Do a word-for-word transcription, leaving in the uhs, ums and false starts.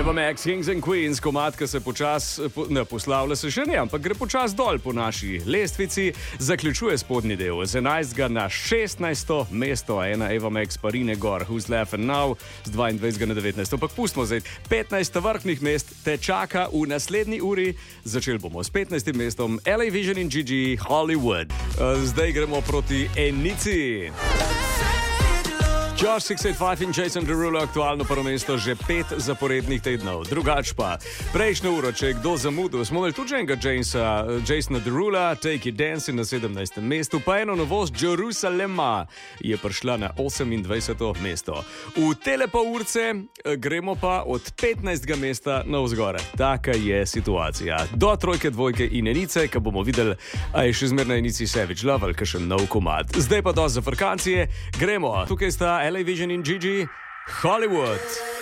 Eva Max, Kings and Queens, komadka se počas, ne poslavlja se še ne, ampak gre počas dol po naši lestvici, zaključuje spodnji del z enajstega na šestnajsto mesto, ena Eva Max Parine gor, Who's Laughing Now, z dvaindvajsetega na devetnajsto, ampak pustimo zdaj, petnajst vrhnih mest te čaka v naslednji uri, začeli bomo s petnajstim mestom, L A Vision in Gigi, Hollywood. Zdaj gremo proti enici. Josh šest osem pet in Jason Derulo, aktualno prvo mesto že pet zaporednih tednov. Drugač pa, prejšnjo uro, če je kdo zamudil, smo imeli tudi enega Jasona, Jasona Derula, Take It Dancing na sedemnajstem mestu, pa eno novost Jerusalema je prišla na osemindvajseto mesto. V tele pol urce gremo pa od petnajstega mesta navzgor. Taka je situacija. Do trojke, dvojke in enice, ko bomo videli, a je še zmerna enici Savage Love ali kakšen nov komad. Zdaj pa do zafrkancije, gremo. Tukaj sta L A Vision in Gigi, Hollywood.